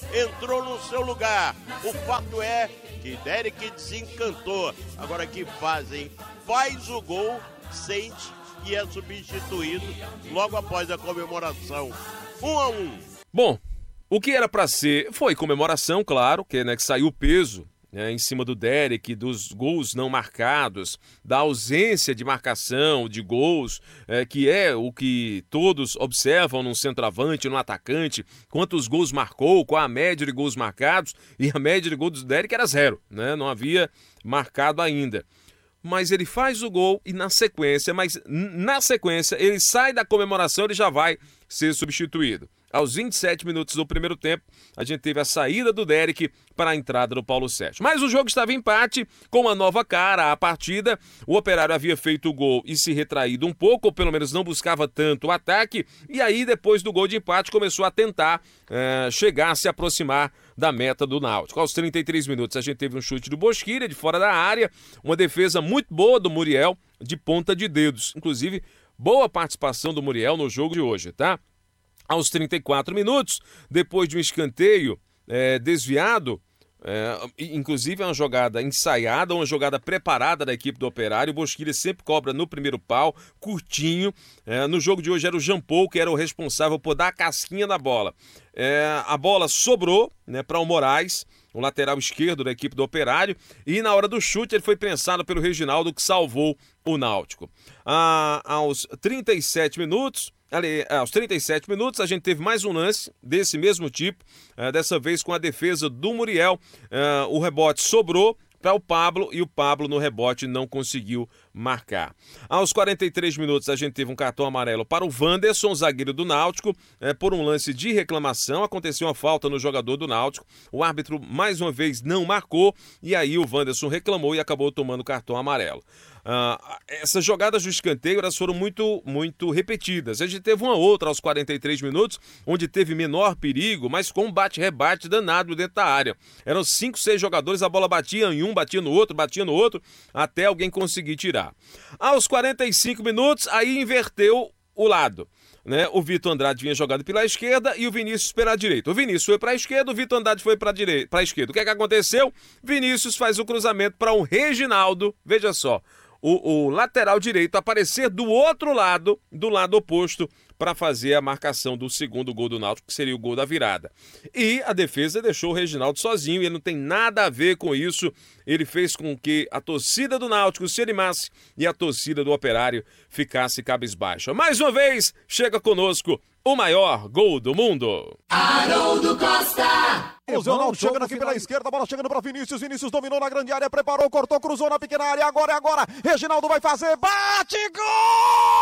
entrou no seu lugar. O fato é que Derek desencantou. Agora que fazem, faz o gol, sente e é substituído logo após a comemoração. 1-1. Bom, o que era para ser foi comemoração, claro, que saiu o peso em cima do Derek, dos gols não marcados, da ausência de marcação, de gols, que é o que todos observam num centroavante, num atacante, quantos gols marcou, qual a média de gols marcados, e a média de gols do Derek era 0, não havia marcado ainda. Mas ele faz o gol e na sequência ele sai da comemoração, ele já vai ser substituído. Aos 27 minutos do primeiro tempo, a gente teve a saída do Derek para a entrada do Paulo Sérgio. Mas o jogo estava em empate, com uma nova cara à partida. O Operário havia feito o gol e se retraído um pouco, ou pelo menos não buscava tanto o ataque. E aí, depois do gol de empate, começou a tentar chegar, se aproximar da meta do Náutico. Aos 33 minutos, a gente teve um chute do Bosquilha, de fora da área. Uma defesa muito boa do Muriel, de ponta de dedos. Inclusive, boa participação do Muriel no jogo de hoje, tá? Aos 34 minutos, depois de um escanteio desviado, inclusive uma jogada ensaiada, uma jogada preparada da equipe do Operário, o Bosquilha sempre cobra no primeiro pau, curtinho. No jogo de hoje era o Jean Paul que era o responsável por dar a casquinha na bola. A bola sobrou para o Moraes, o lateral esquerdo da equipe do Operário, e na hora do chute ele foi prensado pelo Reginaldo, que salvou o Náutico. Aos 37 minutos, a gente teve mais um lance desse mesmo tipo, dessa vez com a defesa do Muriel. O rebote sobrou para o Pablo e o Pablo no rebote não conseguiu marcar. Aos 43 minutos a gente teve um cartão amarelo para o Wanderson, zagueiro do Náutico, por um lance de reclamação. Aconteceu uma falta no jogador do Náutico, o árbitro mais uma vez não marcou e aí o Wanderson reclamou e acabou tomando cartão amarelo. Essas jogadas do escanteio elas foram muito, muito repetidas. A gente teve uma outra aos 43 minutos, onde teve menor perigo, mas com um bate-rebate danado dentro da área. Eram 5, 6 jogadores, a bola batia em um, batia no outro, até alguém conseguir tirar. Aos 45 minutos, aí inverteu o lado. O Vitor Andrade vinha jogando pela esquerda e o Vinícius pela direita. O Vinícius foi para a esquerda, o Vitor Andrade foi para a esquerda. O que é que aconteceu? Vinícius faz o cruzamento para um Reginaldo, veja só, o lateral direito aparecer do outro lado, do lado oposto, para fazer a marcação do segundo gol do Náutico, que seria o gol da virada. E a defesa deixou o Reginaldo sozinho, e ele não tem nada a ver com isso. Ele fez com que a torcida do Náutico se animasse e a torcida do Operário ficasse cabisbaixa. Mais uma vez, chega conosco o maior gol do mundo. Haroldo Costa! O Ronaldo chegando aqui pela esquerda, a bola chegando para Vinícius dominou na grande área, preparou, cortou, cruzou na pequena área, agora, Reginaldo vai fazer, bate, gol!